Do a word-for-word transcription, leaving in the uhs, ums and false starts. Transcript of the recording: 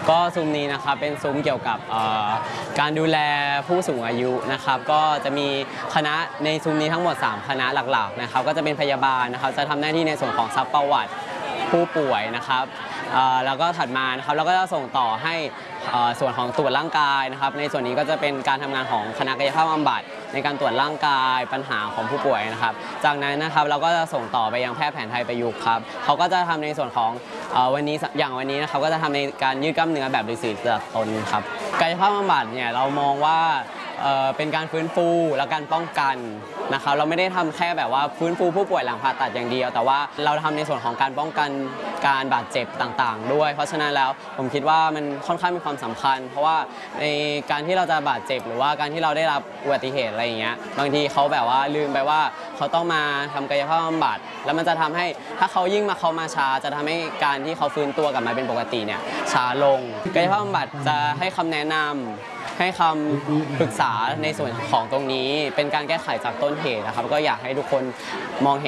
ก็ซุ้มนี้นะครับเป็นซุ้มเกี่ยวกับการดูแลผู้สูงอายุนะครับก็จะมีคณะในซุ้มนี้ทั้งหมดสามคณะหลักๆนะครับก็จะเป็นพยาบาลนะครับจะทำหน้าที่ในส่วนของซักประวัติผู้ป่วยนะครับแล้วก็ถัดมานะครับแล้วก็จะส่งต่อให้ส่วนของตรวจร่างกายนะครับในส่วนนี้ก็จะเป็นการทำงานของคณะกายภาพบำบัดในการตรวจร่างกายปัญหาของผู้ป่วยนะครับจากนั้นนะครับเราก็จะส่งต่อไปยังแพทย์แผนไทยประยุกต์ครับเขาก็จะทำในส่วนของวันนี้อย่างวันนี้นะครับก็จะทำในการยืดกล้ามเนื้อแบบฤาษีจากตนครับกายภาพบำบัดเนี่ยเรามองว่าเป็นการฟื้นฟูและการป้องกันนะครับเราไม่ได้ทำแค่แบบว่าฟื้นฟูผู้ป่วยหลังผ่าตัดอย่างเดียวแต่ว่าเราทำในส่วนของการป้องกันการบาดเจ็บต่างๆด้วยเพราะฉะนั้นแล้วผมคิดว่ามันค่อนข้างมีความสำคัญเพราะว่าในการที่เราจะบาดเจ็บหรือว่าการที่เราได้รับอุบัติเหตุอะไรอย่างเงี้ยบางทีเขาแบบว่าลืมไปว่าเขาต้องมาทำกายภาพบำบัดแล้วมันจะทำให้ถ้าเขายิ่งมาเขามาช้าจะทำให้การที่เขาฟื้นตัวกลับมาเป็นปกติเนี่ยช้าลงกายภาพบำบัดจะให้คำแนะนำให้คำปรึกษาในส่วนของตรงนี้เป็นการแก้ไขจากต้นเหตุนะครับก็อยากให้ทุกคนมองเห็น